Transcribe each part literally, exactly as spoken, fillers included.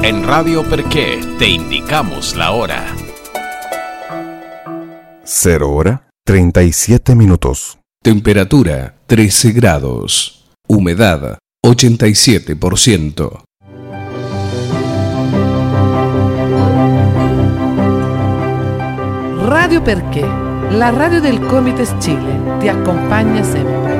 En Radio Perqué te indicamos la hora. Cero hora, treinta y siete minutos. Temperatura trece grados. Humedad ochenta y siete por ciento. Radio Perché, la radio del Comites Chile, ti acompaña siempre.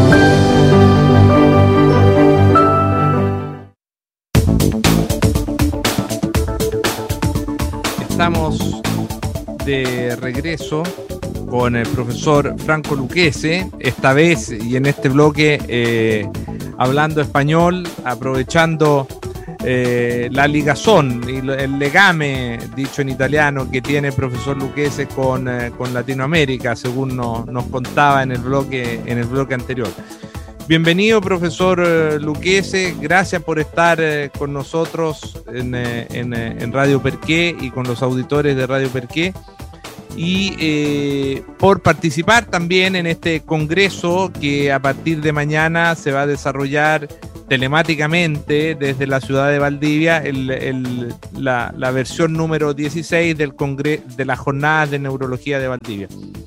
Estamos de regreso con el profesor Franco Lucchese, esta vez y en este bloque eh, hablando español, aprovechando eh, la ligazón y el legame, dicho en italiano, que tiene el profesor Lucchese con, eh, con Latinoamérica, según no, nos contaba en el bloque, en el bloque anterior. Bienvenido, profesor Lucchese, gracias por estar eh, con nosotros en, eh, en, eh, en Radio Perqué y con los auditores de Radio Perqué, y eh, por participar también en este congreso que a partir de mañana se va a desarrollar telemáticamente desde la ciudad de Valdivia, el, el, la, la versión número dieciséis del congre- de las jornadas de neurología de Valdivia.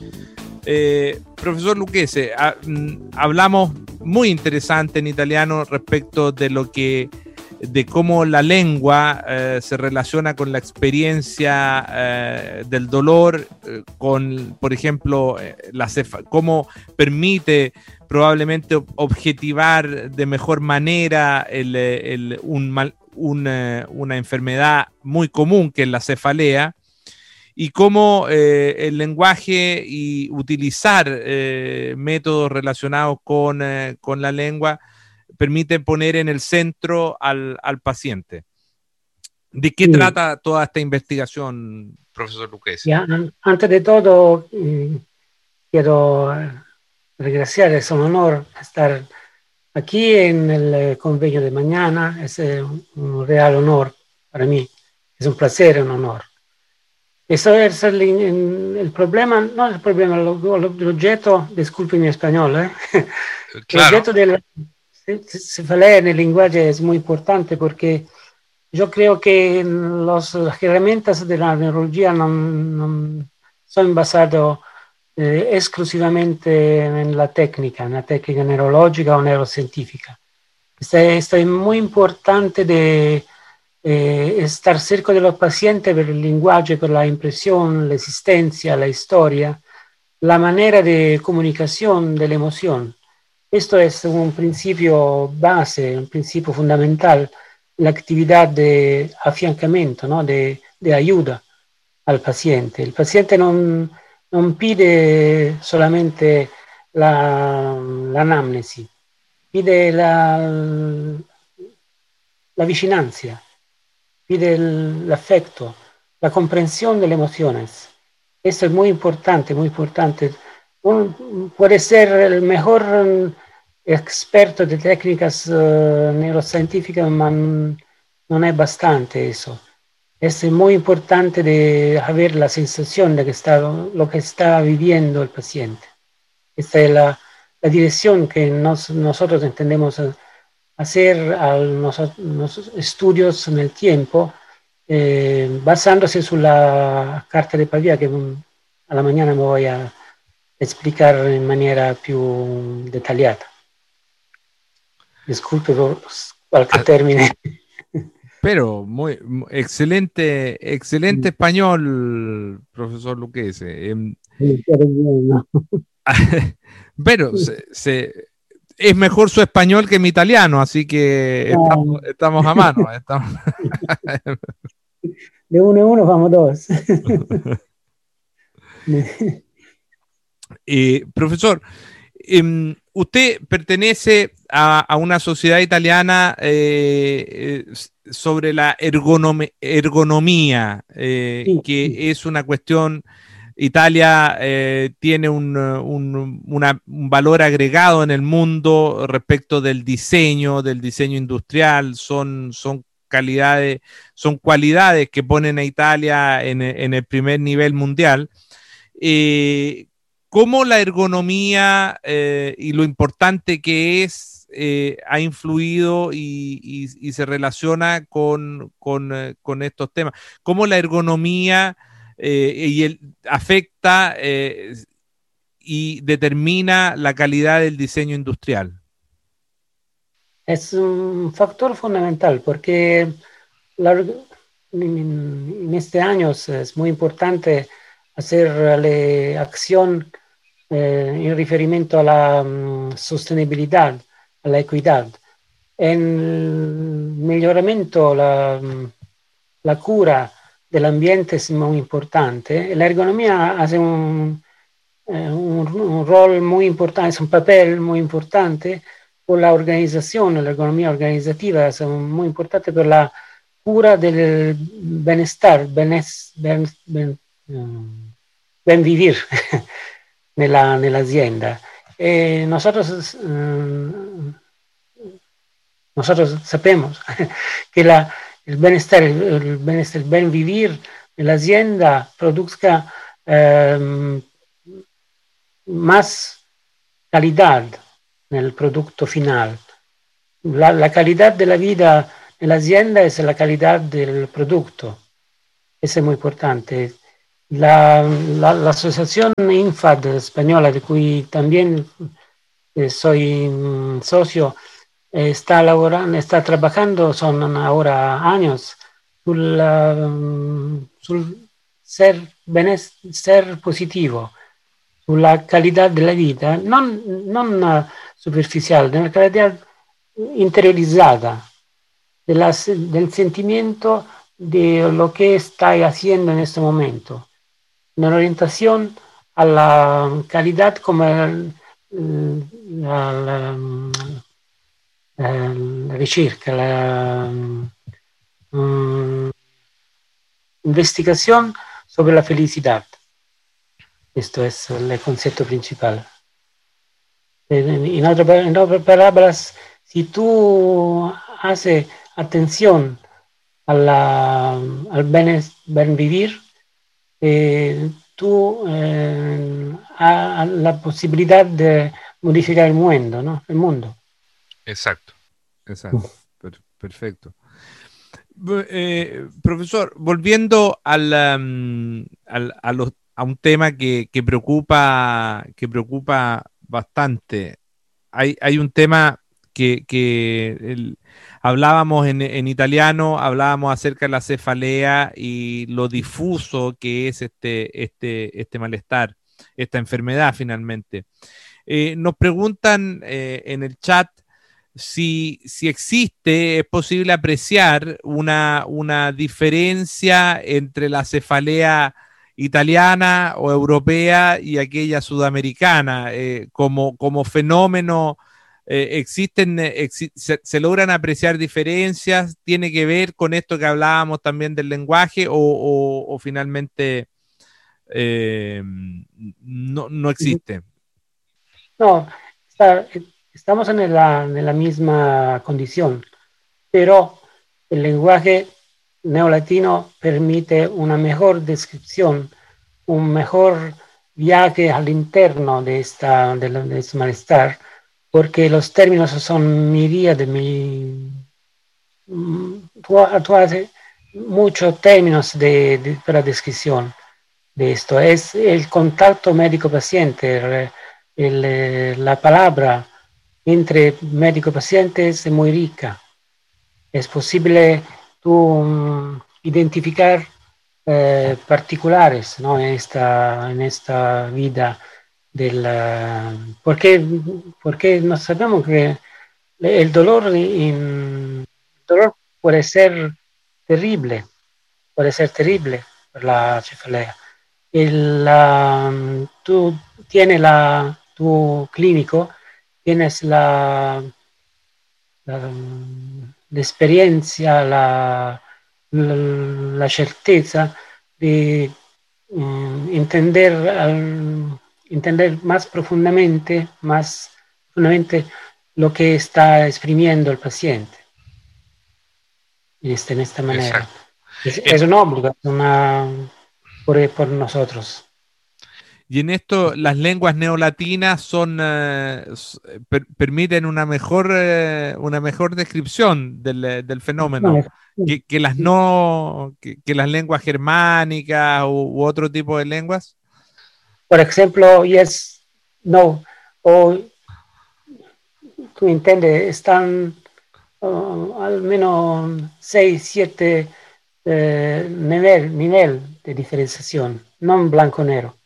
Eh, profesor Lucchese, ha, m, hablamos muy interesante en italiano respecto de lo que de cómo la lengua eh, se relaciona con la experiencia eh, del dolor, eh, con, por ejemplo, eh, la cefa- cómo permite probablemente objetivar de mejor manera el, el, un mal, un, eh, una enfermedad muy común que es la cefalea, y cómo eh, el lenguaje y utilizar eh, métodos relacionados con, eh, con la lengua permite poner en el centro al, al paciente. ¿De qué sí. trata toda esta investigación, profesor Lucchese? Ya, antes de todo, eh, quiero agradecer, es un honor estar aquí en el convenio de mañana, es un real honor para mí, es un placer, un honor. Eso es el, el problema, no el problema, el objeto, disculpe mi español, ¿eh? Claro. El objeto de la cefalea en el lenguaje es muy importante porque yo creo que los, las herramientas de la neurología no, no son basadas eh, exclusivamente en la técnica, en la técnica neurológica o neurocientífica. Esto es, esto es muy importante de Eh, estar cerca de los pacientes por el lenguaje, por la impresión, la existencia, la historia, la manera de comunicación de la emoción. Esto es un principio base, un principio fundamental, la actividad de afiancamiento, ¿no? de, de ayuda al paciente. El paciente no, no pide solamente la, la anamnesi, pide la, la vicinanza, pide el, el afecto, la comprensión de las emociones. Eso es muy importante, muy importante. Un, puede ser el mejor um, experto de técnicas uh, neurocientíficas, pero no es bastante eso. Es muy importante de saber la sensación de que está, lo que está viviendo el paciente. Esta es la, la dirección que nos, nosotros entendemos uh, hacer a los, los estudios en el tiempo, eh, basándose en la carta de Pavia, que a la mañana me voy a explicar en manera più detallata. Disculpe por cualquier término. Pero muy excelente, excelente español, profesor Lucchese. Eh, pero se, se es mejor su español que mi italiano, así que estamos, estamos a mano. Estamos... De uno en uno vamos dos. eh, profesor, eh, usted pertenece a, a una sociedad italiana eh, sobre la ergonom- ergonomía, eh, sí, que sí. es una cuestión... Italia eh, tiene un, un, una, un valor agregado en el mundo respecto del diseño, del diseño industrial, son, son calidades, son cualidades que ponen a Italia en, en el primer nivel mundial. Eh, ¿Cómo la ergonomía eh, y lo importante que es eh, ha influido y, y, y se relaciona con, con, eh, con estos temas. ¿Cómo la ergonomía eh, y el, afecta eh, y determina la calidad del diseño industrial? Es un factor fundamental porque la, en este año es muy importante hacer la acción eh, en riferimento a la um, sostenibilidad, a la equidad. En el mejoramiento, la, la cura del ambiente es muy importante. La ergonomía hace un, eh, un, un rol muy importante, es un papel muy importante por la organización, la ergonomía organizativa es muy importante por la cura del bienestar, benes, ben, ben, um, ben vivir nella, nell'azienda. E nosotros, um, nosotros sabemos que la, el bienestar, el, el bienestar, el buen vivir en la azienda produzca um, más calidad en el producto final. La, la calidad de la vida en la azienda es la calidad del producto. Eso es muy importante. La, la, la asociación INFAD española, de cui también eh, soy mm, socio, eh, está, laborando, está trabajando, son ahora años, sul, um, sul ser, benes, ser positivo, sulla calidad de la vida, non, non uh, superficial, de la calidad interiorizada, de la, del sentimiento de lo que está haciendo en este momento, una orientación a la calidad como el, la, la, la ricerca, la um, investigación sobre la felicidad. Esto es el concepto principal. En otras, en otras palabras, si tú haces atención a la, al buen, buen vivir, eh, tú eh, has la posibilidad de modificar el mundo, ¿no? El mundo. Exacto, exacto, per, perfecto. Eh, profesor, volviendo al, um, al, a, los, a un tema que, que preocupa, que preocupa bastante. Hay, hay un tema que, que el, hablábamos en, en italiano, hablábamos acerca de la cefalea y lo difuso que es este, este, este malestar, esta enfermedad finalmente. Eh, nos preguntan eh, en el chat si, si existe, es posible apreciar una, una diferencia entre la cefalea italiana o europea y aquella sudamericana, eh, como, como fenómeno, eh, existen, exi se, se logran apreciar diferencias, tiene que ver con esto que hablábamos también del lenguaje o, o, o finalmente eh, no, no existe. No, está, estamos en la, en la misma condición, pero el lenguaje neolatino permite una mejor descripción, un mejor viaje al interno de, esta, de, de este malestar, porque los términos son miríades, mi, tú, tú haces muchos términos de, de, para descripción de esto. Es el contacto médico-paciente, el, el, la palabra entre médico y paciente es muy rica. Es posible tú um, identificar eh, particulares, ¿no? en, esta, en esta vida del... Uh, porque, porque no sabemos que el dolor, in, el dolor puede ser terrible, puede ser terrible por la cefalea. El, uh, tú tienes la, tu clínico, tienes la, la, la experiencia, la, la, la certeza de um, entender, um, entender más profundamente, más profundamente lo que está exprimiendo el paciente en, este, en esta manera. Es, es un obligo, es una, por, por nosotros. Y en esto las lenguas neolatinas son eh, per, permiten una mejor eh, una mejor descripción del, del fenómeno que, que las no que, que las lenguas germánicas u, u otro tipo de lenguas. Por ejemplo, yes, no, o tú entiendes, están uh, al menos seis, siete eh, nivel, nivel de diferenciación, no en blanco-negro.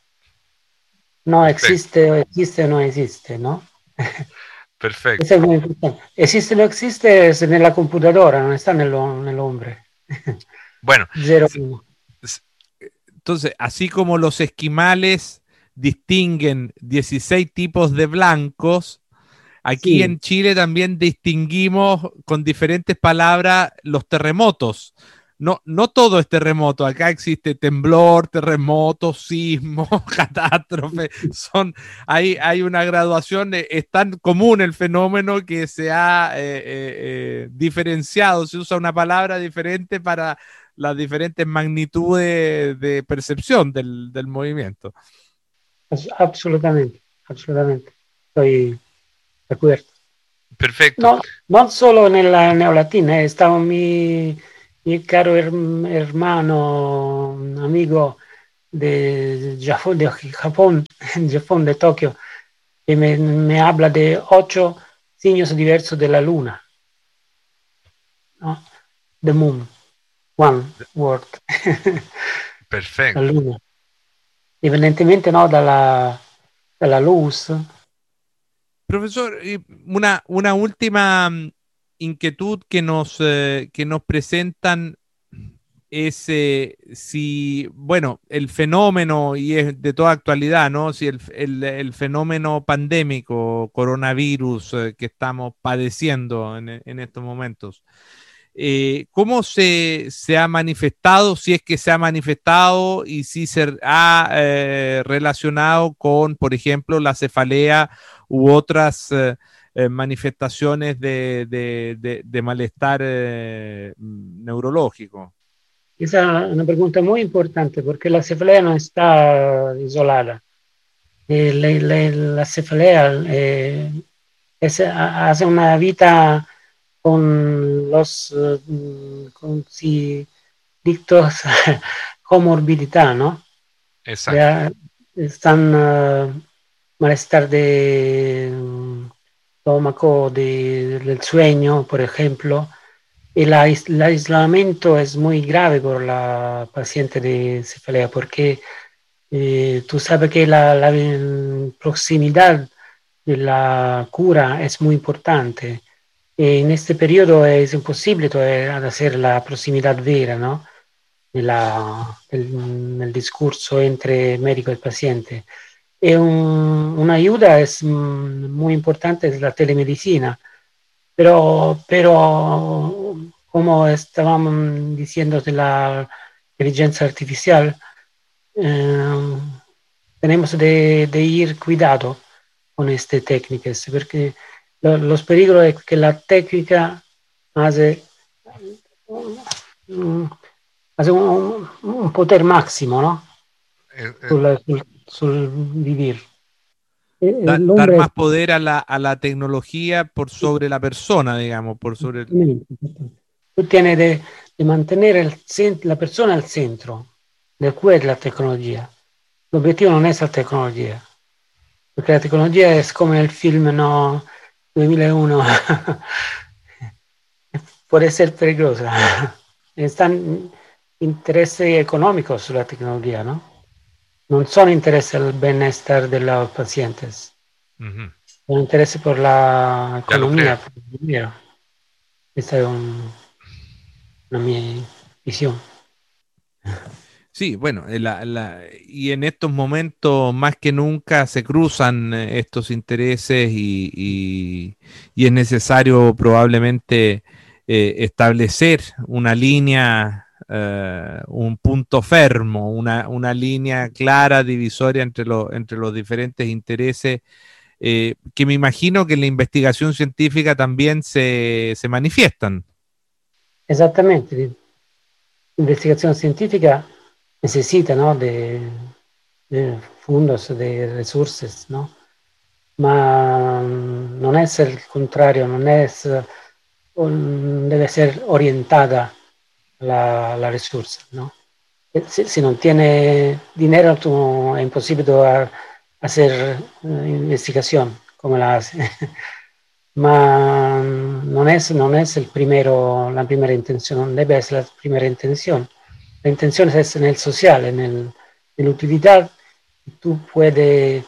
No existe, o existe o no existe, ¿no? Perfecto. Eso es muy importante. Existe o no existe es en la computadora, no está en el, en el hombre. Bueno, Zero. Entonces, así como los esquimales distinguen dieciséis tipos de blancos, aquí sí. En Chile también distinguimos con diferentes palabras los terremotos. No, no todo es terremoto, acá existe temblor, terremoto, sismo, catástrofe, son, hay, hay una graduación, es tan común el fenómeno que se ha eh, eh, eh, diferenciado, se usa una palabra diferente para las diferentes magnitudes de percepción del, del movimiento. Absolutamente, absolutamente, estoy de acuerdo. Perfecto. No, no solo en la neolatina, estaba mi... mi caro hermano, amigo de Japón, de Japón, Japón de Tokio, que me, me habla de ocho signos diversos de la luna. ¿No? The moon, one word. Perfecto. La luna. Evidentemente no dalla, dalla luz. Profesor, una, una última inquietud que nos, eh, que nos presentan es eh, si, bueno, el fenómeno, y es de toda actualidad, ¿no? Si el, el, el fenómeno pandémico, coronavirus eh, que estamos padeciendo en, en estos momentos, eh, ¿cómo se, se ha manifestado, si es que se ha manifestado y si se ha eh, relacionado con, por ejemplo, la cefalea u otras eh, Eh, manifestaciones de, de, de, de malestar eh, neurológico? Esa es una pregunta muy importante porque la cefalea no está isolada. Eh, la, la, la cefalea eh, es, hace una vida con los uh, con si dictos comorbidità, ¿no? Exacto. Ya están uh, malestar de estómago, de, del sueño, por ejemplo. El, el aislamiento es muy grave por la paciente de cefalea porque eh, tú sabes que la, la proximidad de la cura es muy importante. En este periodo es imposible hacer la proximidad vera, ¿no? La, el, el discurso entre médico y paciente. Y un, una ayuda es muy importante, es la telemedicina, pero, pero como estábamos diciendo de la inteligencia artificial, eh, tenemos de, de ir cuidado con estas técnicas, porque lo, los peligros es que la técnica hace, um, hace un, un poder máximo, ¿no? Eh, eh. Sul, sul, sul vivir. Da, dar más poder a la, a la tecnología por sobre la persona, digamos, por sobre el... Tú tienes de, de mantener el, la persona al centro del cual es la tecnología. El objetivo no es la tecnología, porque la tecnología es como el film no, dos mil uno, puede ser peligrosa. Están intereses económicos sulla tecnología, ¿no? Non sono intereses al bienestar de los pacientes, uh-huh. Son intereses por la economía, por el dinero. Esta es un, una mi visión. Sí, bueno, la, la, y en estos momentos más que nunca se cruzan estos intereses y, y, y es necesario probablemente eh, establecer una línea, uh, un punto fermo, una, una línea clara, divisoria entre, lo, entre los diferentes intereses, eh, que me imagino que en la investigación científica también se, se manifiestan. Exactamente, la investigación científica necesita, ¿no? de, de fondos, de recursos, ¿no? Ma non è il contrario, non è, deve ser orientada la, la risorsa, ¿no? Si, si non tiene dinero, tu, è impossibile hacer investigación come la hace. Ma non è, non è il primero, la primera intenzione, non deve essere la primera intenzione. La intenzione deve essere nel sociale, nel, nell'utilità che tu puoi eh,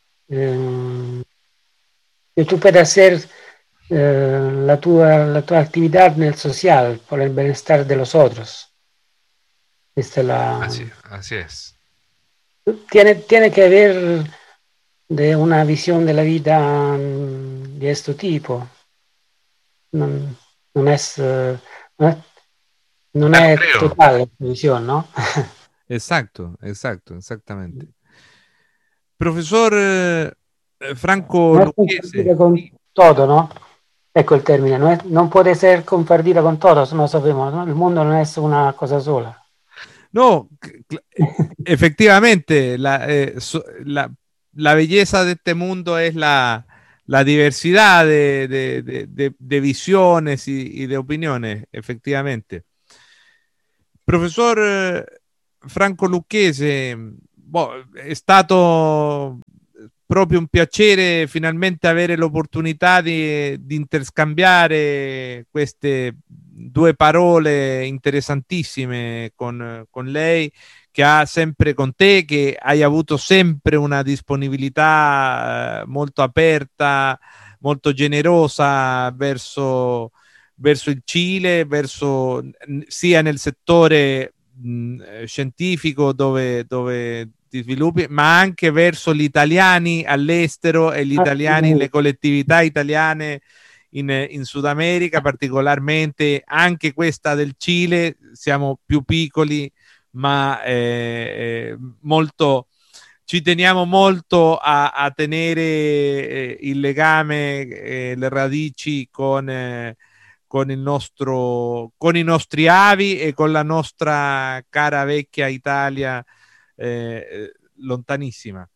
que tú puedas hacer eh, la, tua, la tua actividad en el social por el bienestar de los otros. Esta es la, así, así es. Tiene, tiene que haber de una visión de la vida de este tipo. No, no es, uh, no es, no claro, es creo. total la visión, ¿no? Exacto, exacto, exactamente. Profesor eh, Franco no Lucchese. Con todo, ¿no? Ecco il termine, no, es, no puede ser compartida con todos, no sabemos, ¿no? El mundo no es una cosa sola. No, efectivamente, la, eh, so, la, la belleza de este mundo es la, la diversidad de, de, de, de, de visiones y, y de opiniones, efectivamente. Professor eh, Franco Lucchese, boh, è stato proprio un piacere finalmente avere l'opportunità di, di interscambiare queste due parole interessantissime con, con lei, che ha sempre con te, che hai avuto sempre una disponibilità eh, molto aperta, molto generosa verso, verso il Cile, verso, sia nel settore mh, scientifico dove, dove ti sviluppi, ma anche verso gli italiani all'estero e gli italiani, le collettività italiane in, in Sud America, particolarmente anche questa del Cile. Siamo più piccoli, ma eh, molto, ci teniamo molto a, a tenere eh, il legame, eh, le radici con, eh, con il nostro, con i nostri avi e con la nostra cara vecchia Italia eh, lontanissima.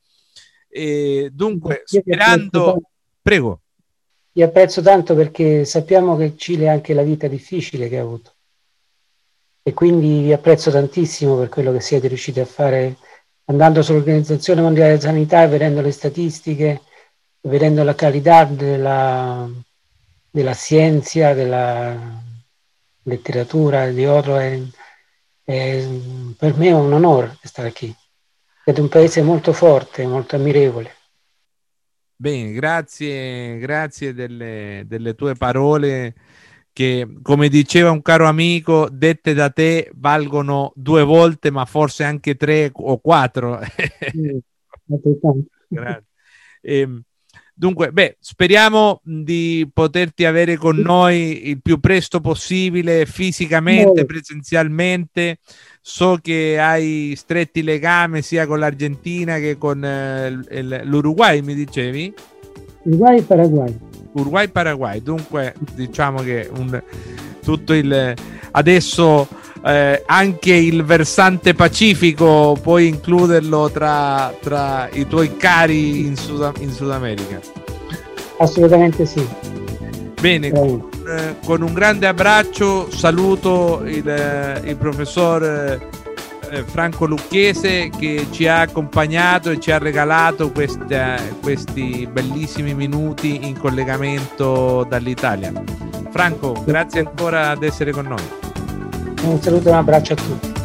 E dunque, sperando, prego. Io apprezzo tanto perché sappiamo che il Cile ha anche la vita difficile che ha avuto. E quindi vi apprezzo tantissimo per quello che siete riusciti a fare andando sull'Organizzazione Mondiale della Sanità, vedendo le statistiche, vedendo la qualità della, della scienza, della letteratura, di altro. È, è, per me è un onore stare qui. Siete un paese molto forte, molto ammirevole. Bene, grazie, grazie delle, delle tue parole che, come diceva un caro amico, dette da te valgono due volte, ma forse anche tre o quattro. Grazie. E, dunque, beh, speriamo di poterti avere con noi il più presto possibile, fisicamente, presenzialmente. So che hai stretti legami sia con l'Argentina che con eh, l'Uruguay, mi dicevi? Uruguay e Paraguay. Uruguay e Paraguay, dunque diciamo che un, tutto il adesso eh, anche il versante pacifico puoi includerlo tra, tra i tuoi cari in Sud, in Sud America. Assolutamente sì. Bene, con, eh, con un grande abbraccio saluto il, il professor eh, Franco Lucchese, che ci ha accompagnato e ci ha regalato questa, questi bellissimi minuti in collegamento dall'Italia. Franco, grazie ancora ad essere con noi. Un saluto e un abbraccio a tutti.